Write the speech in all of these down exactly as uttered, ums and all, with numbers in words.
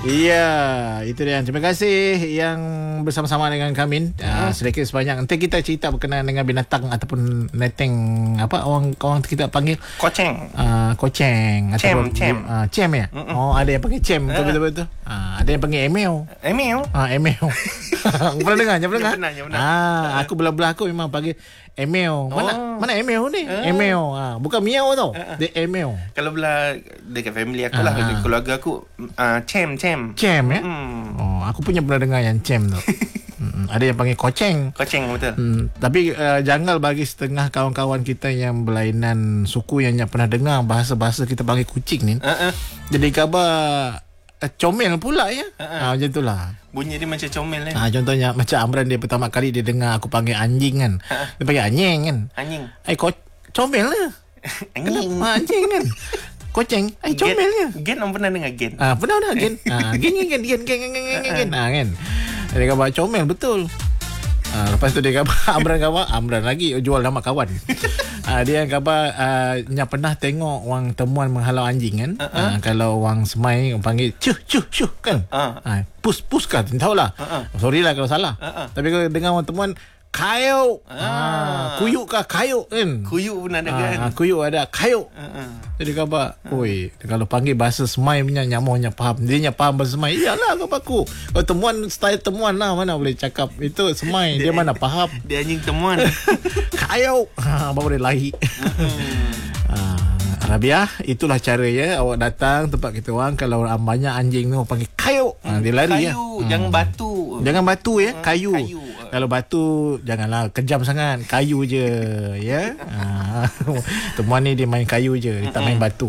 Iya, itu dia. Terima kasih yang bersama-sama dengan kami. Uh, sedikit sebanyak. Nanti kita cerita berkenaan dengan binatang ataupun neteng apa orang orang kita panggil koceng. Uh, koceng cem, ataupun cem. Uh, cem ya. Mm-mm. Oh, ada yang panggil cem betul betul betul. Uh, ada yang panggil emeo. Emeo. Ah, emeo. Pernah dengar? Jangan pernah. Pernah, pernah. Ah, aku belah-belah aku memang panggil emeo. Mana Oh. mana emeo ni? Uh. Emeo. Ah, bukan miau tau. Uh. Dia emeo. Kalau belah dekat family aku lah, Ah. keluarga aku uh, cem, cem. Cem ya? Hmm. Oh, aku punya pernah dengar yang cem tu. Hmm, ada yang panggil koceng. Koceng betul. Hmm, tapi uh, jangan bagi setengah kawan-kawan kita yang berlainan suku yang tak pernah dengar bahasa-bahasa kita panggil kucing ni. Uh-uh. Jadi khabar uh, comel pula ya. Uh-uh. Ah, macam itulah. Bunyi dia macam comel eh. Ah, contohnya macam Amran dia pertama kali dia dengar aku panggil anjing kan. Uh-uh. Dia panggil anjing kan. Anjing. Ai ko comel lah. Anjing. Kenapa anjing kan? Koceng. Ai comelnya. Gen, gen orang pernah dengar gen. Ah, pernah dah gen. Ah, gen gen gen gen gen gen gen gen. Ah, kan. Dia kata comel betul. Ah, lepas tu dia kata Amran kata Amran lagi jual nama kawan. Ah, dia kata ah, yang pernah tengok orang temuan menghalau anjing kan. Uh-uh. Ah, kalau orang semai orang panggil cuh cuh cuh kan. Uh. Ah, pus pus kan. Tahulah. Uh-uh. Sorry lah kalau salah. Uh-uh. Tapi kalau dengar orang temuan kayuk. Ah. Ah, kuyuk kah kayuk kan. Kuyuk pun ada kan. Ah, kuyuk ada kayuk. Uh-uh. Jadi khabar, oi, kalau panggil bahasa Semai punya nyamuhnya faham. Dia nya faham bahasa Semai. Iyalah kau aku. Kalau temuan style temuan lah mana boleh cakap itu Semai. Dia, dia mana faham. Dia anjing temuan. Kayau. Ha, baru dia lahir. Ha, Rabiah, itulah cara ya awak datang tempat kita orang kalau banyak anjing tu panggil kayau. Ha, dia lari ya. Kayu, jangan batu. Jangan batu ya, kayu. Kayu. Kalau batu janganlah kejam sangat, kayu je ya. Ha, temuan ni dia main kayu je, dia tak main batu.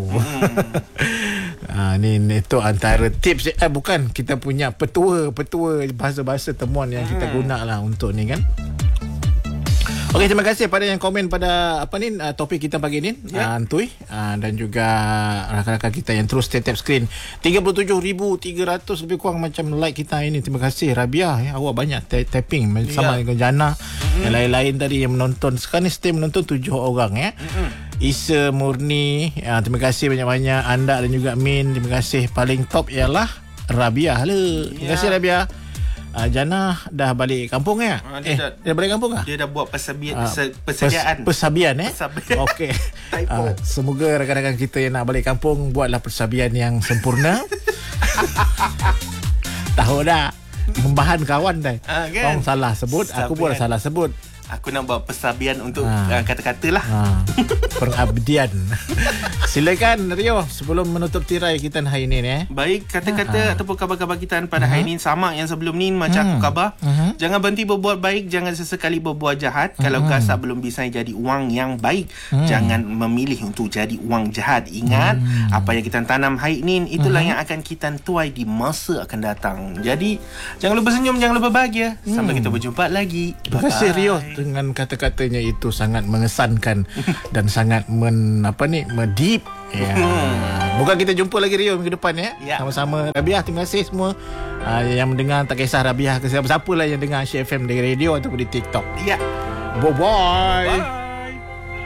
Ha, ni, ni tu antara tips eh bukan kita punya petua-petua bahasa-bahasa temuan yang kita gunalah untuk ni kan. Okey, terima kasih pada yang komen pada apa ni uh, topik kita pagi ni, yeah. uh, Antui uh, dan juga rakan-rakan kita yang terus tap screen. tiga puluh tujuh ribu tiga ratus lebih kurang macam like kita ini. Terima kasih Rabiah ya, awak banyak ta- tapping sama yeah. dengan Jana. Mm-hmm. Yang lain-lain tadi yang menonton. Sekarang ni stay menonton tujuh orang ya. Mm-hmm. Isa Murni, uh, terima kasih banyak-banyak anda dan juga Min. Terima kasih. Paling top ialah Rabiah. Halo. Yeah. Terima kasih Rabiah. Uh, Jana dah balik kampung ya? Uh, dia eh, dah, dia balik kampung ke? Dia dah buat persabian, Uh, pers- persediaan. Pers- persabian eh? Persabian. Okey. Uh, semoga rakan-rakan kita yang nak balik kampung buatlah persabian yang sempurna. Tahu dah. Membahan kawan dah. Uh, kan? Kau salah sebut, persabian. Aku pun salah sebut. Aku nak buat persabian untuk Ha. uh, kata-kata lah. Ha. Pengabdian. Silakan Rio sebelum menutup tirai kita hari ini eh. Baik, kata-kata Ha. ataupun khabar-khabar kita pada uh-huh. hari ini sama yang sebelum ni macam Hmm. aku khabar. Uh-huh. Jangan berhenti berbuat baik, jangan sesekali berbuat jahat. Uh-huh. Kalau kasar belum bisa jadi wang yang baik, Hmm. jangan memilih untuk jadi wang jahat. Ingat, Hmm. apa yang kita tanam hari ini itulah Uh-huh. yang akan kita tuai di masa akan datang. Jadi, jangan lupa senyum, jangan lupa bahagia. Sampai Hmm. kita berjumpa lagi. Terima kasih Rio dengan kata-katanya itu sangat mengesankan dan sangat men apa ni medip. Ya. Moga kita jumpa lagi Rio minggu depan ya. Ya. Sama-sama Rabiah, terima kasih semua uh, yang mendengar, tak kisah Rabiah ke siapa-siapa lah yang dengar Asyik F M di radio ataupun di TikTok. Ya. Bye-bye. Bye.